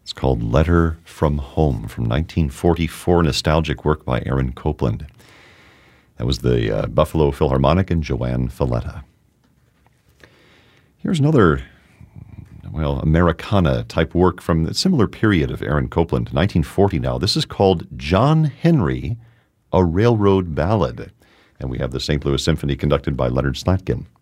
It's called Letter from Home from 1944, nostalgic work by Aaron Copland. That was the Buffalo Philharmonic and Joanne Falletta. Here's another, Americana-type work from a similar period of Aaron Copland, 1940 now. This is called John Henry, a Railroad Ballad. And we have the St. Louis Symphony conducted by Leonard Slatkin.